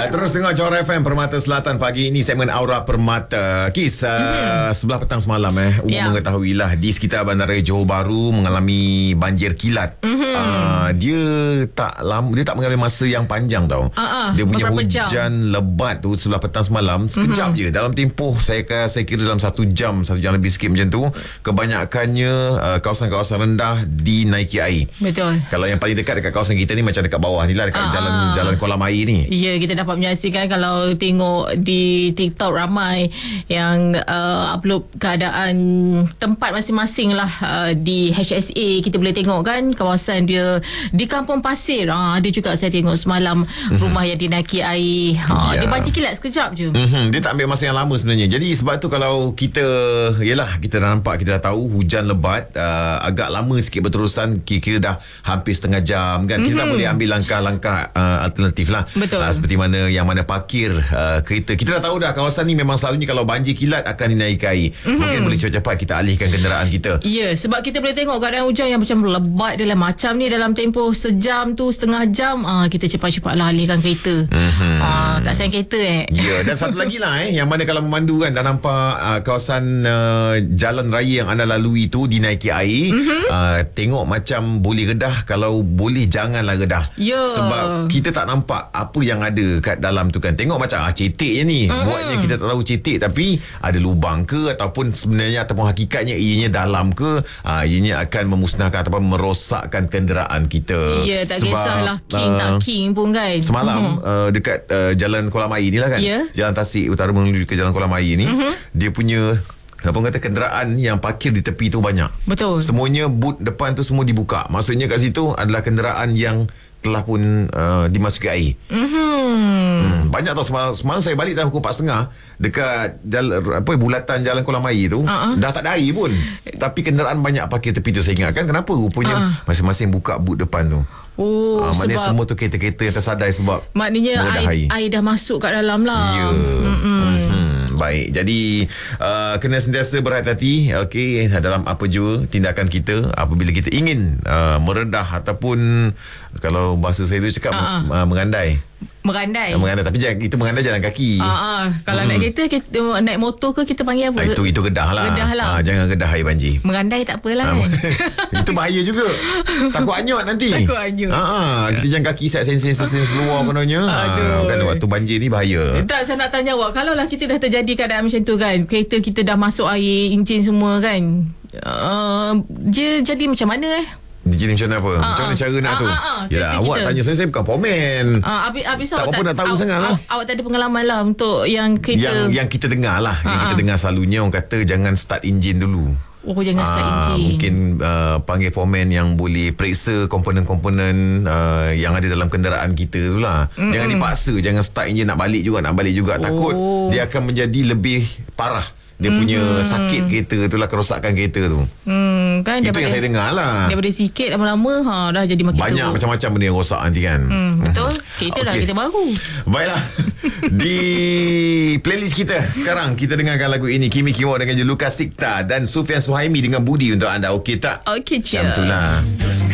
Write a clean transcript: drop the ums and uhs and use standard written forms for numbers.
Terus dengar Johor FM Permata Selatan pagi ini segmen Aura Permata. Kis, sebelah petang semalam umum mengetahuilah di sekitar Bandaraya Johor Bahru mengalami banjir kilat. Dia tak mengalami masa yang panjang tau. Dia punya hujan lebat tu sebelah petang semalam sekejap je. Dalam tempoh saya kira dalam 1 jam lebih sikit macam tu. Kebanyakannya kawasan-kawasan rendah dinaiki air. Betul. Kalau yang paling dekat kawasan kita ni macam dekat bawah ni lah, dekat jalan kolam air ni. Ya, kita dapat menyaksikan kalau tengok di TikTok ramai yang upload keadaan tempat masing-masing lah. Di HSA kita boleh tengok kan kawasan dia di Kampung Pasir. Ada juga saya tengok semalam rumah yang dinaiki air. Dia banjir kilat sekejap je. Dia tak ambil masa yang lama sebenarnya. Jadi sebab tu kalau kita dah nampak, kita dah tahu hujan lebat agak lama sikit berterusan, kira dah hampir setengah jam kan. Kita tak boleh ambil langkah-langkah alternatif lah. Betul. Seperti mana parkir kereta. Kita dah tahu dah kawasan ni memang selalunya kalau banjir kilat akan dinaiki air. Mungkin boleh cepat-cepat kita alihkan kenderaan kita. Ya, sebab kita boleh tengok keadaan hujan yang macam lebat dalam macam ni dalam tempoh sejam tu, setengah jam, kita cepat-cepatlah alihkan kereta. Tak sayang kereta Ya, dan satu lagi lah yang mana kalau memandu kan dah nampak kawasan jalan raya yang anda lalui tu dinaiki air. Tengok macam boleh redah, kalau boleh janganlah redah. Sebab kita tak nampak apa yang ada kat dalam tu kan. Tengok macam cetek je ni. Buatnya kita tak tahu cetek tapi ada lubang ke, ataupun sebenarnya ataupun hakikatnya ianya dalam ke, ianya akan memusnahkan ataupun merosakkan kenderaan kita. Ya, tak kisahlah king tak king pun kan. Semalam dekat jalan kolam air ni lah kan. Jalan Tasik Utara menuju ke jalan kolam air ni, dia punya kenderaan yang parkir di tepi tu banyak. Betul. Semuanya boot depan tu semua dibuka. Maksudnya kat situ adalah kenderaan yang telah pun dimasuki air. Banyak tau. Semalam saya balik dah pukul 4.30 dekat bulatan jalan kolam air tu. Dah tak ada air pun. Tapi kenderaan banyak parkir tepi tu. Saya ingatkan kenapa rupanya masing-masing buka boot depan tu. Maknanya sebab semua tu kereta-kereta yang tersadai sebab maknanya air dah masuk kat dalam lah. Ya. Baik, jadi kena sentiasa berhati-hati dalam apa jua tindakan kita apabila kita ingin meredah ataupun kalau bahasa saya tu cakap mengandai. Merandai, tapi jangan itu mengandai jalan kaki. Kalau naik kereta, kita naik motor ke, kita panggil apa? Itu redah lah. Jangan redah air banjir. Merandai tak apalah kan. Itu bahaya juga. Takut anyut nanti. Kita jangan kaki set sen seluar kononnya. Kan waktu banjir ni bahaya. Tak, saya nak tanya awak, kalau lah kita dah terjadi keadaan macam tu kan, kereta kita dah masuk air, enjin semua kan, dia jadi macam mana Dia jadi macam mana apa? Macam mana cara nak tu? Yalah, awak tanya saya bukan pomen. Habis tak apa nak tahu sangat lah. Awak tak ada pengalaman lah untuk yang kereta yang kita dengar lah. Yang kita dengar selalunya orang kata jangan start enjin dulu. Jangan start enjin. Mungkin panggil foreman yang boleh periksa komponen-komponen yang ada dalam kenderaan kita tu lah. Jangan dipaksa. Jangan start enjin nak balik juga. Takut dia akan menjadi lebih parah. Dia punya sakit kereta tu lah, kerosakan kereta tu. Kan, itu yang saya dengar lah. Daripada sikit lama-lama dah jadi makin banyak macam-macam benda yang rosak nanti kan. Betul. Kereta dah kita baru. Baiklah. Di playlist kita sekarang kita dengarkan lagu ini, Kimi Kimo dengan Lukas Tikta dan Sufian Suhaimi dengan Budi untuk anda. Okey tak? Okey je. Macam itulah.